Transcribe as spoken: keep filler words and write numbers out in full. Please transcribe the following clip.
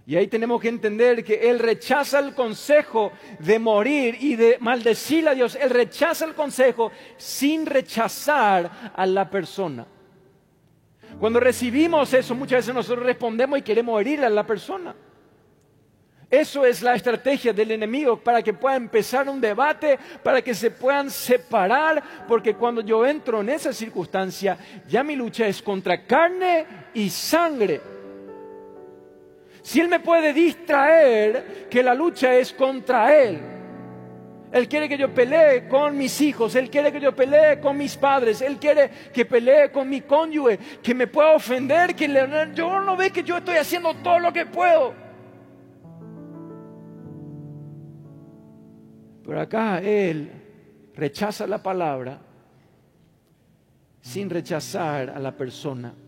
Y ahí tenemos que entender que Él rechaza el consejo de morir y de maldecir a Dios. Él rechaza el consejo sin rechazar a la persona. Cuando recibimos eso, muchas veces nosotros respondemos y queremos herir a la persona. Eso es la estrategia del enemigo, para que pueda empezar un debate, para que se puedan separar, porque cuando yo entro en esa circunstancia, ya mi lucha es contra carne y sangre. Si Él me puede distraer, que la lucha es contra Él. Él quiere que yo pelee con mis hijos, Él quiere que yo pelee con mis padres, Él quiere que pelee con mi cónyuge, que me pueda ofender, que le, yo no ve que yo estoy haciendo todo lo que puedo. Pero acá Él rechaza la palabra sin rechazar a la persona.